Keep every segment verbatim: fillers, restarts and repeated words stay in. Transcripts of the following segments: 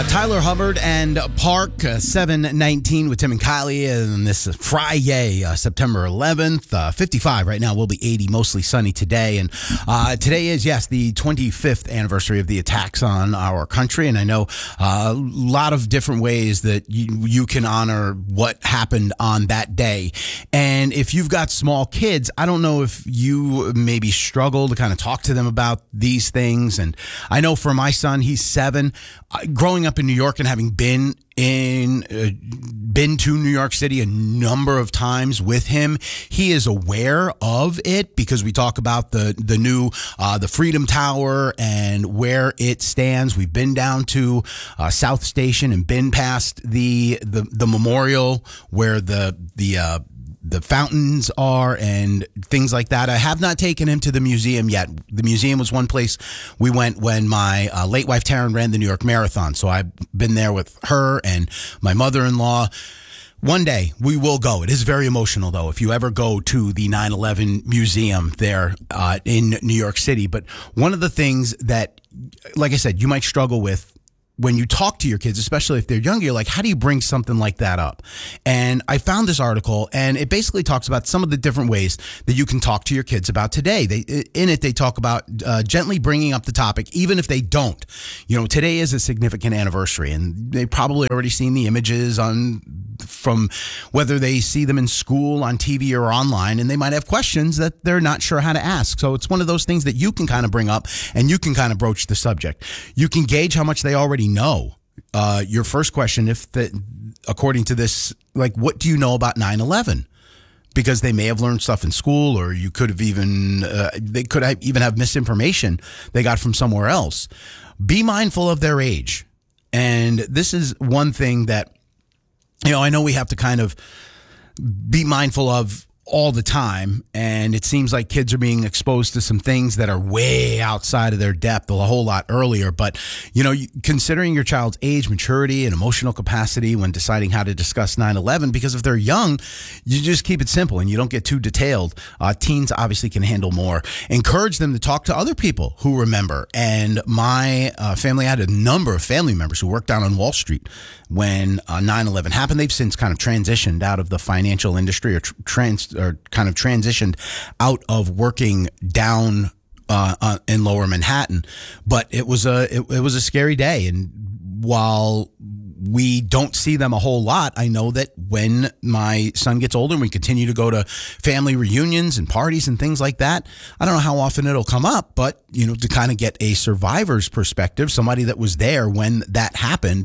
Uh, Tyler Hubbard and Park, uh, seven nineteen with Tim and Kylie, and this is Friday, uh, September eleventh, uh, fifty-five right now, will be eighty, mostly sunny today, and uh, today is, yes, the twenty-fifth anniversary of the attacks on our country, and I know uh, a lot of different ways that you, you can honor what happened on that day, and if you've got small kids, I don't know if you maybe struggle to kind of talk to them about these things, and I know for my son, he's seven, uh, growing up in New York and having been in uh, been to New York City a number of times with him, he is aware of it because we talk about the the new uh, the Freedom Tower and where it stands. We've been down to uh, South Station and been past the the, the memorial where the the uh, the fountains are and things like that. I have not taken him to the museum yet. The museum was one place we went when my uh, late wife Taryn ran the New York Marathon. So I've been there with her and my mother-in-law. One day we will go. It is very emotional, though, if you ever go to the nine eleven museum there uh, in New York City. But one of the things that, like I said, you might struggle with when you talk to your kids, especially if they're younger, you're like, how do you bring something like that up? And I found this article, and it basically talks about some of the different ways that you can talk to your kids about today. They, in it, they talk about uh, gently bringing up the topic, even if they don't. You know, today is a significant anniversary, and they've probably already seen the images on from whether they see them in school, on T V, or online, and they might have questions that they're not sure how to ask. So it's one of those things that you can kind of bring up, and you can kind of broach the subject. You can gauge how much they already know. Uh, your first question, if the, according to this, like, what do you know about nine eleven? Because they may have learned stuff in school, or you could have even, uh, they could have even have misinformation they got from somewhere else. Be mindful of their age. And this is one thing that, you know, I know we have to kind of be mindful of all the time, and it seems like kids are being exposed to some things that are way outside of their depth a whole lot earlier. But, you know, considering your child's age, maturity, and emotional capacity when deciding how to discuss nine eleven, because if they're young, you just keep it simple and you don't get too detailed. Uh, teens obviously can handle more. Encourage them to talk to other people who remember. And my uh, family had a number of family members who worked down on Wall Street when uh, nine eleven happened. They've since kind of transitioned out of the financial industry or tr- trans or kind of transitioned out of working down uh, uh, in Lower Manhattan. But it was a it, it was a scary day, and while we don't see them a whole lot, I know that when my son gets older and we continue to go to family reunions and parties and things like that, I don't know how often it'll come up, but, you know, to kind of get a survivor's perspective, somebody that was there when that happened,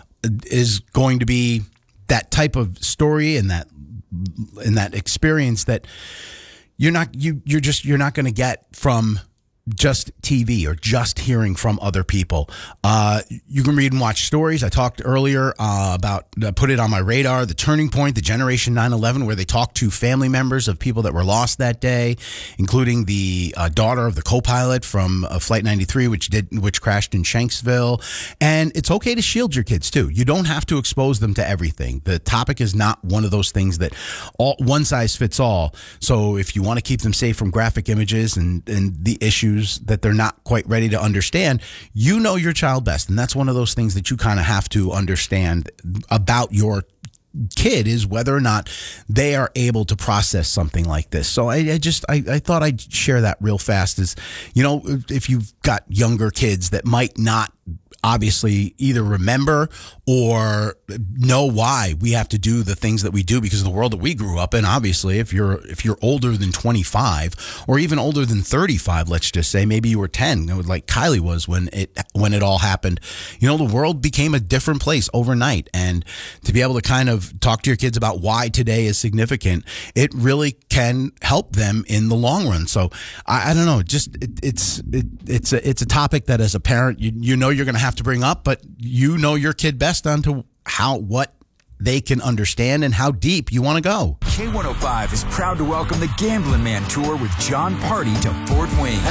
is going to be that type of story and that and that experience that you're not you you're just you're not going to get from just T V or just hearing from other people. Uh, you can read and watch stories. I talked earlier uh, about, uh, put it on my radar, The Turning Point, the Generation nine eleven, where they talked to family members of people that were lost that day, including the uh, daughter of the co-pilot from uh, Flight ninety-three, which did which crashed in Shanksville. And it's okay to shield your kids too. You don't have to expose them to everything. The topic is not one of those things that all one size fits all. So if you want to keep them safe from graphic images and, and the issues that they're not quite ready to understand, you know your child best. And that's one of those things that you kind of have to understand about your kid, is whether or not they are able to process something like this. So I, I just, I, I thought I'd share that real fast. Is, you know, if you've got younger kids that might not obviously either remember or know why we have to do the things that we do because of the world that we grew up in. Obviously, if you're if you're older than twenty-five or even older than thirty-five, let's just say, maybe you were ten, like Kylie was when it when it all happened. You know, the world became a different place overnight, and to be able to kind of talk to your kids about why today is significant, it really can help them in the long run. So I, I don't know, just it, it's it, it's a it's a topic that as a parent you you know you're going to have to bring up, but you know your kid best onto how what they can understand and how deep you want to go. K one oh five is proud to welcome the Gambling Man Tour with John Party to Fort Wayne.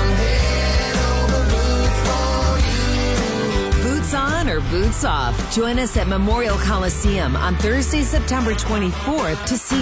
Boots on or boots off? Join us at Memorial Coliseum on Thursday, September twenty-fourth to see